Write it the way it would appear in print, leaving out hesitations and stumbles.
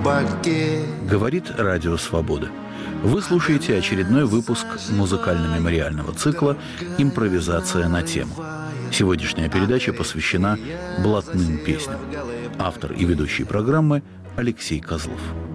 Говорит Радио Свобода. Вы слушаете очередной выпуск музыкально-мемориального цикла «Импровизация на тему». Сегодняшняя передача посвящена блатным песням. Автор и ведущий программы Алексей Козлов.